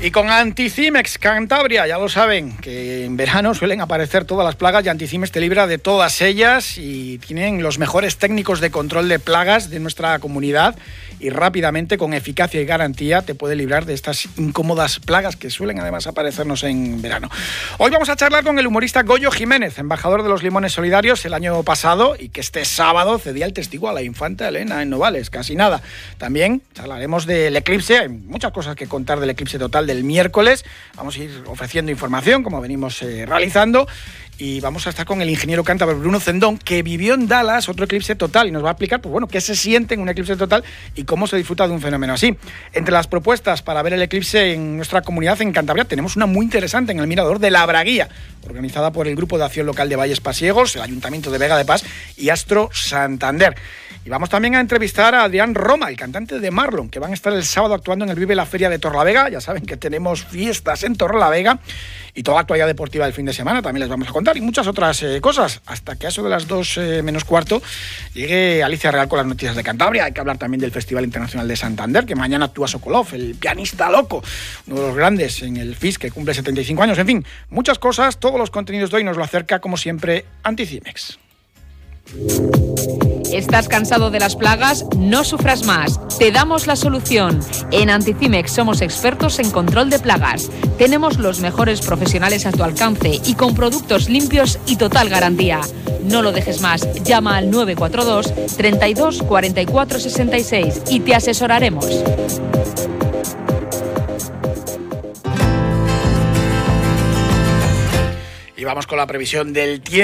Y con Anticimex Cantabria, ya lo saben, que en verano suelen aparecer todas las plagas y Anticimex te libra de todas ellas y tienen los mejores técnicos de control de plagas de nuestra comunidad y rápidamente, con eficacia y garantía, te puede librar de estas incómodas plagas que suelen además aparecernos en verano. Hoy vamos a charlar con el humorista Goyo Jiménez, embajador de los Limones Solidarios el año pasado y que este sábado cedía el testigo a la infanta Elena en Novales, casi nada. También hablaremos del eclipse, hay muchas cosas que contar del eclipse total del miércoles. Vamos a ir ofreciendo información como venimos realizando y vamos a estar con el ingeniero cántabro Bruno Cendón, que vivió en Dallas otro eclipse total y nos va a explicar pues, bueno, qué se siente en un eclipse total y cómo se disfruta de un fenómeno así. Entre las propuestas para ver el eclipse en nuestra comunidad en Cantabria tenemos una muy interesante en el Mirador de la Braguía, organizada por el Grupo de Acción Local de Valles Pasiegos, el Ayuntamiento de Vega de Paz y Astro Santander. Y vamos también a entrevistar a Adrián Roma, el cantante de Marlon, que van a estar el sábado actuando en el Vive la Feria de Torrelavega. Ya saben que tenemos fiestas en Torrelavega y toda la actualidad deportiva del fin de semana también les vamos a contar y muchas otras cosas, hasta que a eso de las 2 menos cuarto llegue Alicia Real con las noticias de Cantabria. Hay que hablar también del Festival Internacional de Santander, que mañana actúa Sokolov, el pianista loco, uno de los grandes en el FIS, que cumple 75 años. En fin, muchas cosas, todos los contenidos de hoy nos lo acerca, como siempre, Anticimex. ¿Estás cansado de las plagas? No sufras más. Te damos la solución. En Anticimex somos expertos en control de plagas. Tenemos los mejores profesionales a tu alcance y con productos limpios y total garantía. No lo dejes más. Llama al 942 32 44 66 y te asesoraremos. Y vamos con la previsión del tiempo.